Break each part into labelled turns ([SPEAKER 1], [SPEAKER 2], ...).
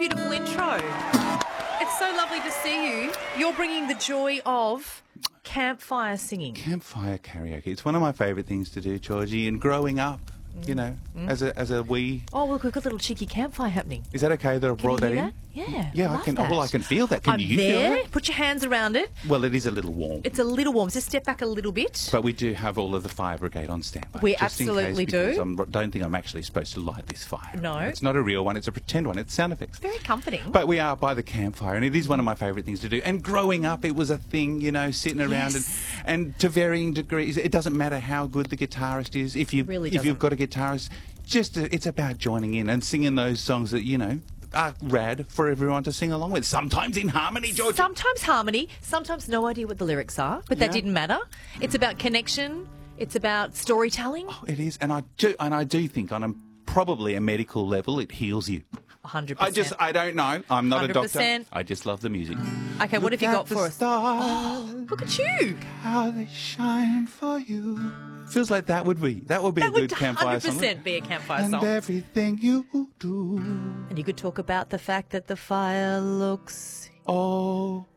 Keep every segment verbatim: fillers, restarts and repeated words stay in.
[SPEAKER 1] beautiful intro. It's so lovely to see you. You're bringing the joy of campfire singing.
[SPEAKER 2] Campfire karaoke. It's one of my favourite things to do, Georgie. And growing up, mm. you know, mm. as a as a wee.
[SPEAKER 1] Oh, look, we've got a little cheeky campfire happening.
[SPEAKER 2] Is that okay that I brought that in?
[SPEAKER 1] That? Yeah.
[SPEAKER 2] Yeah, I, I can.
[SPEAKER 1] That.
[SPEAKER 2] Well, I can feel that. Can
[SPEAKER 1] I'm
[SPEAKER 2] you
[SPEAKER 1] there.
[SPEAKER 2] feel that?
[SPEAKER 1] Put your hands around it.
[SPEAKER 2] Well, it is a little warm.
[SPEAKER 1] It's a little warm. Just step back a little bit.
[SPEAKER 2] But we do have all of the fire brigade on standby.
[SPEAKER 1] We
[SPEAKER 2] just
[SPEAKER 1] absolutely
[SPEAKER 2] in case,
[SPEAKER 1] do.
[SPEAKER 2] I don't think I'm actually supposed to light this fire.
[SPEAKER 1] No.
[SPEAKER 2] It's not a real one. It's a pretend one. It's sound effects.
[SPEAKER 1] Very comforting.
[SPEAKER 2] But we are by the campfire, and it is one of my favourite things to do. And growing up, it was a thing, you know, sitting around
[SPEAKER 1] yes.
[SPEAKER 2] and, and to varying degrees. It doesn't matter how good the guitarist is. If you
[SPEAKER 1] really
[SPEAKER 2] if
[SPEAKER 1] doesn't.
[SPEAKER 2] you've got a guitarist, just uh, it's about joining in and singing those songs that you know. Are rad for everyone to sing along with. Sometimes in harmony, George.
[SPEAKER 1] Sometimes harmony. Sometimes no idea what the lyrics are, but that
[SPEAKER 2] yeah.
[SPEAKER 1] didn't matter. It's about connection. It's about storytelling.
[SPEAKER 2] Oh, it is, and I do, and I do think on a probably a medical level, it heals you.
[SPEAKER 1] one hundred percent.
[SPEAKER 2] I just, I don't know. I'm not
[SPEAKER 1] one hundred percent.
[SPEAKER 2] a doctor. I just love the music.
[SPEAKER 1] Okay, what
[SPEAKER 2] Look
[SPEAKER 1] have you got
[SPEAKER 2] at
[SPEAKER 1] for
[SPEAKER 2] the
[SPEAKER 1] us?
[SPEAKER 2] Stars,
[SPEAKER 1] Oh, look at you.
[SPEAKER 2] how they shine for you. Feels like that would be that would be
[SPEAKER 1] That
[SPEAKER 2] a good
[SPEAKER 1] would
[SPEAKER 2] campfire song.
[SPEAKER 1] one hundred percent be a campfire
[SPEAKER 2] and
[SPEAKER 1] song.
[SPEAKER 2] everything you do.
[SPEAKER 1] And you could talk about the fact that the fire looks
[SPEAKER 2] Oh,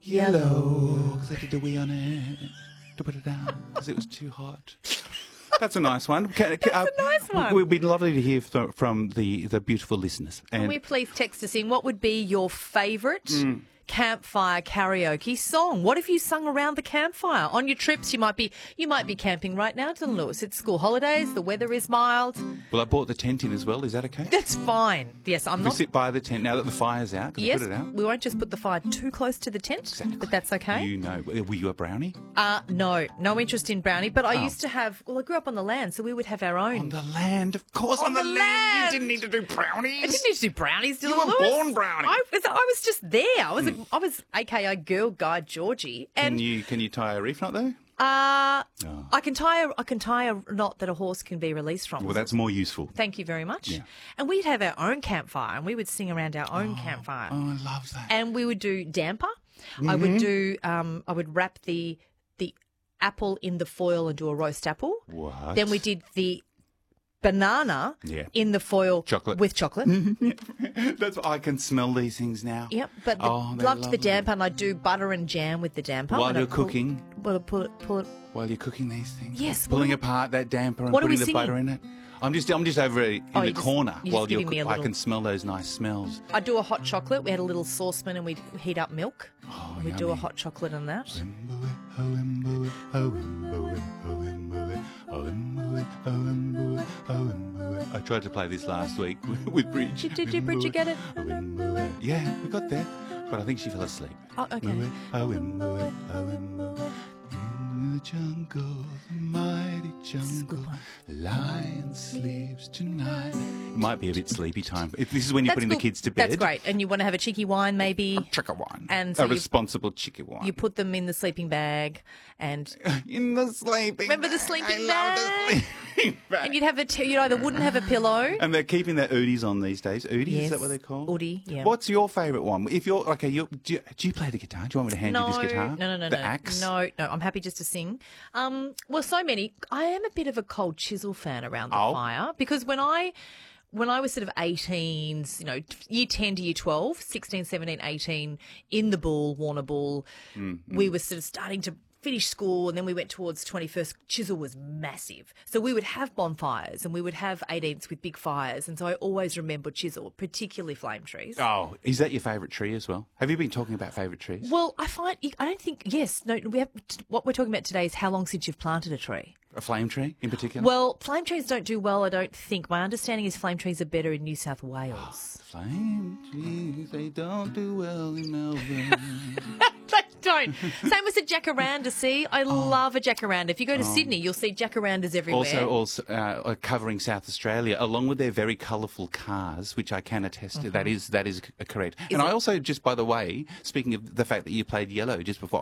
[SPEAKER 2] yellow. Because I did a wee on it to put it down because it was too hot. That's a nice one. Can,
[SPEAKER 1] That's
[SPEAKER 2] uh,
[SPEAKER 1] a nice one.
[SPEAKER 2] It would be lovely to hear from, from the, the beautiful listeners.
[SPEAKER 1] Can
[SPEAKER 2] And
[SPEAKER 1] we please text us in what would be your favourite
[SPEAKER 2] Mm.
[SPEAKER 1] campfire karaoke song? What have you sung around the campfire? On your trips, you might be you might be camping right now, Dylan Lewis. It's school holidays, the weather is mild.
[SPEAKER 2] well, I bought the tent in as well. Is that okay?
[SPEAKER 1] That's fine. Yes, I'm
[SPEAKER 2] We
[SPEAKER 1] not...
[SPEAKER 2] sit by the tent now that the fire's out. Can
[SPEAKER 1] Yes,
[SPEAKER 2] I put it out?
[SPEAKER 1] we won't just put the fire too close to the tent,
[SPEAKER 2] Exactly.
[SPEAKER 1] but that's okay.
[SPEAKER 2] You know. Were you a brownie?
[SPEAKER 1] Uh, no, no interest in brownie, but I
[SPEAKER 2] Oh.
[SPEAKER 1] used to have, well, I grew up on the land, so we would have our own.
[SPEAKER 2] On the land, of course.
[SPEAKER 1] On
[SPEAKER 2] On, the,
[SPEAKER 1] the
[SPEAKER 2] land.
[SPEAKER 1] land.
[SPEAKER 2] You didn't need to do brownies.
[SPEAKER 1] I didn't need to do brownies, Dylan
[SPEAKER 2] You were
[SPEAKER 1] Lewis.
[SPEAKER 2] born brownie.
[SPEAKER 1] I was, I was just there. I was, a, I was, A K A Girl Guide Georgie. And
[SPEAKER 2] Can you can you tie a reef knot though?
[SPEAKER 1] uh,
[SPEAKER 2] Oh.
[SPEAKER 1] I can tie a, I can tie a knot that a horse can be released from.
[SPEAKER 2] Well, that's more useful.
[SPEAKER 1] Thank you very much.
[SPEAKER 2] Yeah.
[SPEAKER 1] And we'd have our own campfire, and we would sing around our own campfire.
[SPEAKER 2] Oh, I love that.
[SPEAKER 1] And we would do damper. I
[SPEAKER 2] Mm-hmm.
[SPEAKER 1] would do. Um, I would wrap the the apple in the foil and do a roast apple.
[SPEAKER 2] What?
[SPEAKER 1] Then we did the banana
[SPEAKER 2] Yeah.
[SPEAKER 1] in the foil
[SPEAKER 2] Chocolate.
[SPEAKER 1] with chocolate.
[SPEAKER 2] That's I can smell these things now.
[SPEAKER 1] Yep, but the,
[SPEAKER 2] Oh, they're
[SPEAKER 1] loved the
[SPEAKER 2] lovely.
[SPEAKER 1] damper, and I do butter and jam with the damper.
[SPEAKER 2] While
[SPEAKER 1] and
[SPEAKER 2] you're
[SPEAKER 1] I pull-
[SPEAKER 2] cooking?
[SPEAKER 1] Well, pull it, pull it.
[SPEAKER 2] While you're cooking these things.
[SPEAKER 1] Yes,
[SPEAKER 2] Pulling
[SPEAKER 1] what are we-
[SPEAKER 2] apart that damper and
[SPEAKER 1] what are we
[SPEAKER 2] putting the butter in
[SPEAKER 1] singing?
[SPEAKER 2] it. I'm just I'm just over in
[SPEAKER 1] Oh,
[SPEAKER 2] the
[SPEAKER 1] you're just-
[SPEAKER 2] corner
[SPEAKER 1] you're just
[SPEAKER 2] while you're
[SPEAKER 1] giving me a
[SPEAKER 2] cook- I
[SPEAKER 1] little-
[SPEAKER 2] can smell those nice smells.
[SPEAKER 1] I do a hot chocolate. We had a little saucepan, and we'd heat up milk.
[SPEAKER 2] Oh,
[SPEAKER 1] and we'd do a
[SPEAKER 2] yummy.
[SPEAKER 1] hot chocolate on that.
[SPEAKER 2] I tried to play this last week with Bridge.
[SPEAKER 1] Did, did you, Bridget, get it?
[SPEAKER 2] Yeah, we got there, but I think she fell asleep.
[SPEAKER 1] Oh, okay.
[SPEAKER 2] In the jungle, the mighty jungle, lion sleeps tonight. It might be a bit sleepy time. If this is when you're
[SPEAKER 1] That's
[SPEAKER 2] putting the
[SPEAKER 1] cool.
[SPEAKER 2] kids to bed.
[SPEAKER 1] That's great. And you want to have a cheeky wine, maybe.
[SPEAKER 2] Chicken wine.
[SPEAKER 1] And so
[SPEAKER 2] a
[SPEAKER 1] you-
[SPEAKER 2] responsible chicken wine.
[SPEAKER 1] You put them in the sleeping bag, and
[SPEAKER 2] in the sleeping
[SPEAKER 1] Remember the
[SPEAKER 2] bag.
[SPEAKER 1] sleeping
[SPEAKER 2] I
[SPEAKER 1] bag?
[SPEAKER 2] love the sleeping bag.
[SPEAKER 1] and you'd have a t- you either wouldn't have a pillow.
[SPEAKER 2] And they're keeping their Udis on these days. Udis,
[SPEAKER 1] Yes.
[SPEAKER 2] is that what they're called?
[SPEAKER 1] Udi, yeah.
[SPEAKER 2] What's your favourite one? If you're okay, you do, you do you play the guitar? Do you want me to hand
[SPEAKER 1] No,
[SPEAKER 2] you this guitar?
[SPEAKER 1] no, no, no,
[SPEAKER 2] the
[SPEAKER 1] no.
[SPEAKER 2] axe.
[SPEAKER 1] No, no. I'm happy just to sing. Um, well, so many. I am a bit of a Cold Chisel fan around the
[SPEAKER 2] Oh.
[SPEAKER 1] fire because when I. When I was sort of eighteen, you know, year ten to year twelve, sixteen, seventeen, eighteen, in the Bull, Warner Bull,
[SPEAKER 2] Mm-hmm.
[SPEAKER 1] we were sort of starting to finish school, and then we went towards twenty-first. Chisel was massive. So we would have bonfires and we would have eighteenths with big fires. And so I always remember Chisel, particularly flame trees.
[SPEAKER 2] Oh, is that your favourite tree as well? Have you been talking about favourite trees?
[SPEAKER 1] Well, I find, I don't think, yes, no, we have, what we're talking about today is how long since you've planted a tree.
[SPEAKER 2] A flame tree in particular?
[SPEAKER 1] Well, flame trees don't do well, I don't think. My understanding is flame trees are better in New South Wales.
[SPEAKER 2] Flame trees, they don't do well in Melbourne.
[SPEAKER 1] They don't. Same with the jacaranda, see? I love a jacaranda. If you go to Sydney, you'll see jacarandas everywhere.
[SPEAKER 2] Also, also uh, covering South Australia, along with their very colourful cars, which I can attest to. That is that is c- correct. and
[SPEAKER 1] it?
[SPEAKER 2] I also, just by the way, speaking of the fact that you played yellow just before